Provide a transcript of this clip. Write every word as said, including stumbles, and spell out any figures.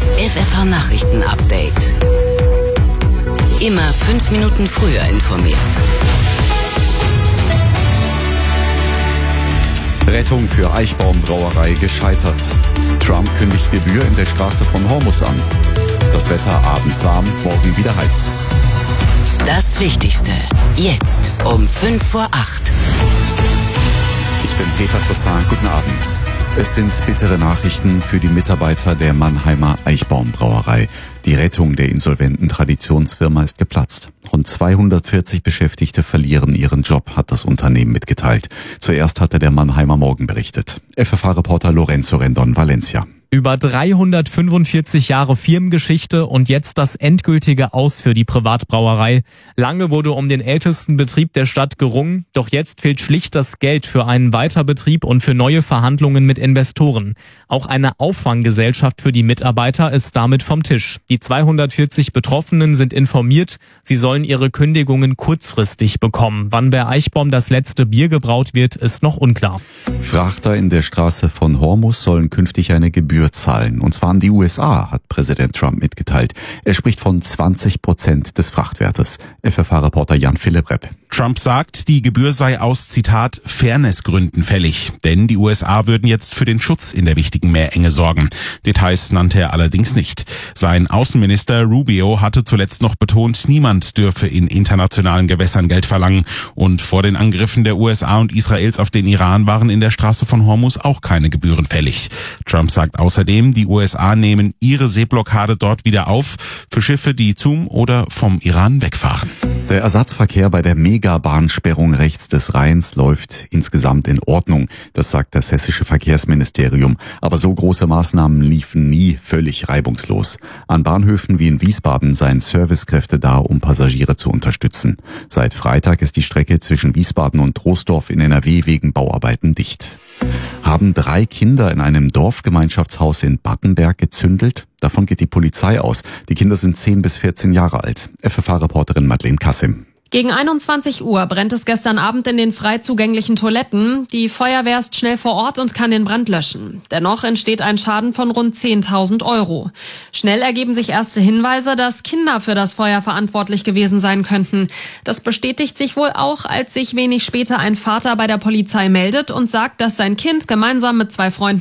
Das F F H-Nachrichten-Update. Immer fünf Minuten früher informiert. Rettung für Eichbaum Brauerei gescheitert. Trump kündigt Gebühr in der Straße von Hormuz an. Das Wetter abends warm, morgen wieder heiß. Das Wichtigste jetzt um fünf vor acht. Ich bin Peter Tossan. Guten Abend. Es sind bittere Nachrichten für die Mitarbeiter der Mannheimer Eichbaum Brauerei. Die Rettung der insolventen Traditionsfirma ist geplatzt. Rund zweihundertvierzig Beschäftigte verlieren ihren Job, hat das Unternehmen mitgeteilt. Zuerst hatte der Mannheimer Morgen berichtet. F F H-Reporter Lorenzo Rendon, Valencia. Über dreihundertfünfundvierzig Jahre Firmengeschichte und jetzt das endgültige Aus für die Privatbrauerei. Lange wurde um den ältesten Betrieb der Stadt gerungen, doch jetzt fehlt schlicht das Geld für einen Weiterbetrieb und für neue Verhandlungen mit Investoren. Auch eine Auffanggesellschaft für die Mitarbeiter ist damit vom Tisch. Die zweihundertvierzig Betroffenen sind informiert, sie sollen ihre Kündigungen kurzfristig bekommen. Wann bei Eichbaum das letzte Bier gebraut wird, ist noch unklar. Frachter in der Straße von Hormuz sollen künftig eine Gebühr zahlen. Und zwar an die U S A, hat Präsident Trump mitgeteilt. Er spricht von zwanzig Prozent des Frachtwertes. F F H-Reporter Jan-Philipp Repp. Trump sagt, die Gebühr sei aus, Zitat, Fairnessgründen fällig. Denn die U S A würden jetzt für den Schutz in der wichtigen Meerenge sorgen. Details nannte er allerdings nicht. Sein Außenminister Rubio hatte zuletzt noch betont, niemand dürfe in internationalen Gewässern Geld verlangen. Und vor den Angriffen der U S A und Israels auf den Iran waren in der Straße von Hormuz auch keine Gebühren fällig. Trump sagt außerdem, die U S A nehmen ihre Seeblockade dort wieder auf für Schiffe, die zum oder vom Iran wegfahren. Der Ersatzverkehr bei der Megabahnsperrung rechts des Rheins läuft insgesamt in Ordnung. Das sagt das hessische Verkehrsministerium. Aber so große Maßnahmen liefen nie völlig reibungslos. An Bahnhöfen wie in Wiesbaden seien Servicekräfte da, um Passagiere zu unterstützen. Seit Freitag ist die Strecke zwischen Wiesbaden und Troisdorf in N R W wegen Bauarbeiten dicht. Haben drei Kinder in einem Dorfgemeinschaftshaus in Battenberg gezündelt? Davon geht die Polizei aus. Die Kinder sind zehn bis vierzehn Jahre alt. F F H-Reporterin Madeleine Kassim. Gegen einundzwanzig Uhr brennt es gestern Abend in den frei zugänglichen Toiletten. Die Feuerwehr ist schnell vor Ort und kann den Brand löschen. Dennoch entsteht ein Schaden von rund zehntausend Euro. Schnell ergeben sich erste Hinweise, dass Kinder für das Feuer verantwortlich gewesen sein könnten. Das bestätigt sich wohl auch, als sich wenig später ein Vater bei der Polizei meldet und sagt, dass sein Kind gemeinsam mit zwei Freunden